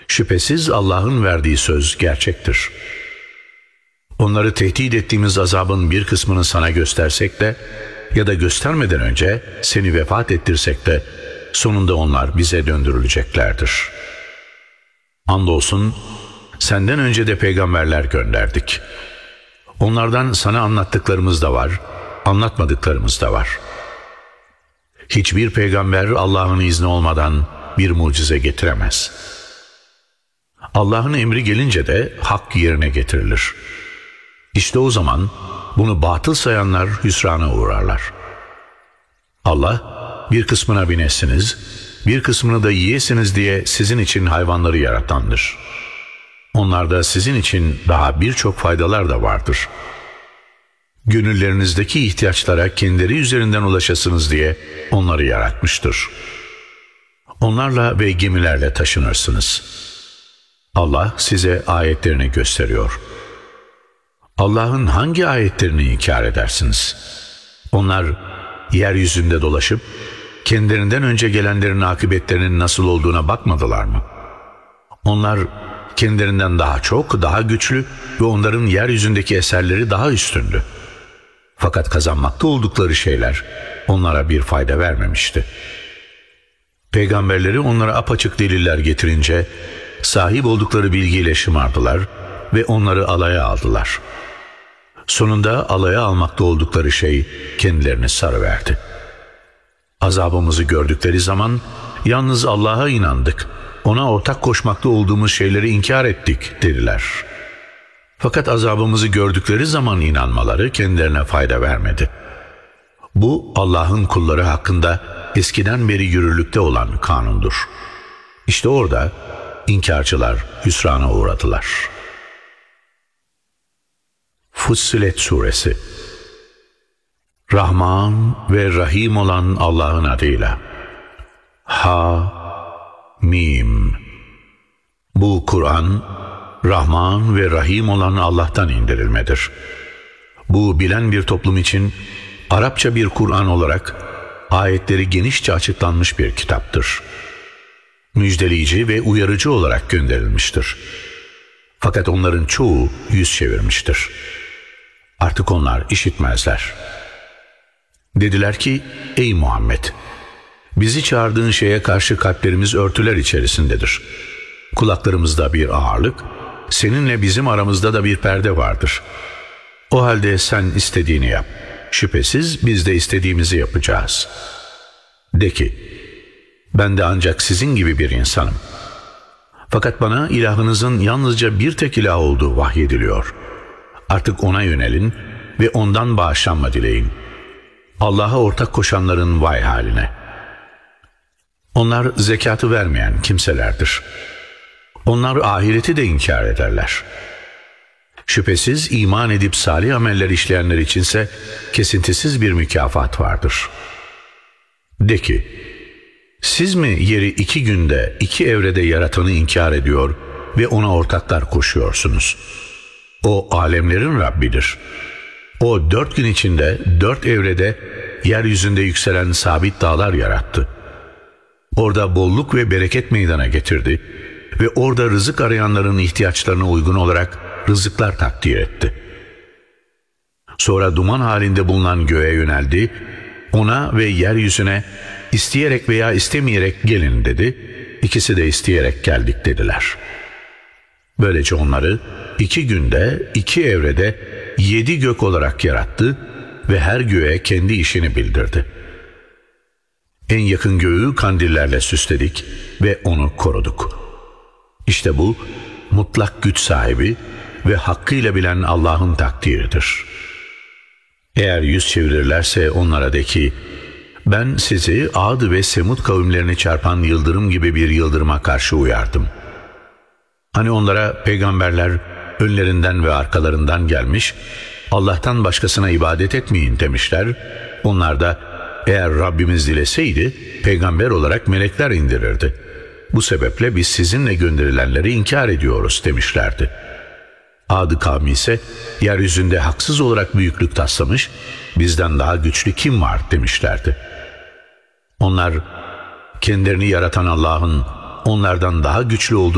Şüphesiz Allah'ın verdiği söz gerçektir. Onları tehdit ettiğimiz azabın bir kısmını sana göstersek de ya da göstermeden önce seni vefat ettirsek de sonunda onlar bize döndürüleceklerdir. Andolsun senden önce de peygamberler gönderdik. Onlardan sana anlattıklarımız da var, anlatmadıklarımız da var. Hiçbir peygamber Allah'ın izni olmadan bir mucize getiremez. Allah'ın emri gelince de hak yerine getirilir. İşte o zaman bunu batıl sayanlar hüsrana uğrarlar. Allah bir kısmına binesiniz, bir kısmını da yiyesiniz diye sizin için hayvanları yaratandır. Onlarda sizin için daha birçok faydalar da vardır. Gönüllerinizdeki ihtiyaçlara kendileri üzerinden ulaşasınız diye onları yaratmıştır. Onlarla ve gemilerle taşınırsınız. Allah size ayetlerini gösteriyor. Allah'ın hangi ayetlerini inkar edersiniz? Onlar yeryüzünde dolaşıp kendilerinden önce gelenlerin akıbetlerinin nasıl olduğuna bakmadılar mı? Onlar kendilerinden daha çok, daha güçlü ve onların yeryüzündeki eserleri daha üstündü. Fakat kazanmakta oldukları şeyler onlara bir fayda vermemişti. Peygamberleri onlara apaçık deliller getirince sahip oldukları bilgiyle şımardılar ve onları alaya aldılar. Sonunda alaya almakta oldukları şey kendilerini sarıverdi. Azabımızı gördükleri zaman yalnız Allah'a inandık, ona ortak koşmakta olduğumuz şeyleri inkar ettik dediler. Fakat azabımızı gördükleri zaman inanmaları kendilerine fayda vermedi. Bu Allah'ın kulları hakkında eskiden beri yürürlükte olan kanundur. İşte orada inkarcılar hüsrana uğradılar. Fussilet Suresi. Rahman ve Rahim olan Allah'ın adıyla. Ha-Mim. Bu Kur'an, Rahman ve Rahim olan Allah'tan indirilmedir. Bu bilen bir toplum için Arapça bir Kur'an olarak ayetleri genişçe açıklanmış bir kitaptır. Müjdeleyici ve uyarıcı olarak gönderilmiştir. Fakat onların çoğu yüz çevirmiştir. Artık onlar işitmezler. Dediler ki, ey Muhammed, bizi çağırdığın şeye karşı kalplerimiz örtüler içerisindedir. Kulaklarımızda bir ağırlık, seninle bizim aramızda da bir perde vardır. O halde sen istediğini yap. Şüphesiz biz de istediğimizi yapacağız. De ki, ben de ancak sizin gibi bir insanım. Fakat bana ilahınızın yalnızca bir tek ilah olduğu vahyediliyor. Artık ona yönelin ve ondan bağışlanma dileyin. Allah'a ortak koşanların vay haline. Onlar zekatı vermeyen kimselerdir. Onlar ahireti de inkar ederler. Şüphesiz iman edip salih ameller işleyenler içinse kesintisiz bir mükafat vardır. De ki, siz mi yeri 2 günde 2 evrede yaratanı inkar ediyor ve ona ortaklar koşuyorsunuz? O alemlerin Rabbidir. O 4 gün içinde 4 evrede yeryüzünde yükselen sabit dağlar yarattı. Orada bolluk ve bereket meydana getirdi ve orada rızık arayanların ihtiyaçlarına uygun olarak rızıklar takdir etti. Sonra duman halinde bulunan göğe yöneldi, ona ve yeryüzüne isteyerek veya istemeyerek gelin dedi. İkisi de isteyerek geldik dediler. Böylece onları 2 günde 2 evrede 7 gök olarak yarattı ve her göğe kendi işini bildirdi. En yakın göğü kandillerle süsledik ve onu koruduk. İşte bu mutlak güç sahibi ve hakkıyla bilen Allah'ın takdiridir. Eğer yüz çevirirlerse onlara de ki, ben sizi Ad ve Semud kavimlerini çarpan yıldırım gibi bir yıldırıma karşı uyardım. Hani onlara peygamberler önlerinden ve arkalarından gelmiş, Allah'tan başkasına ibadet etmeyin demişler. Onlar da eğer Rabbimiz dileseydi peygamber olarak melekler indirirdi. Bu sebeple biz sizinle gönderilenleri inkar ediyoruz demişlerdi. Ad kavmi ise yeryüzünde haksız olarak büyüklük taslamış, bizden daha güçlü kim var demişlerdi. Onlar kendilerini yaratan Allah'ın onlardan daha güçlü olduğunu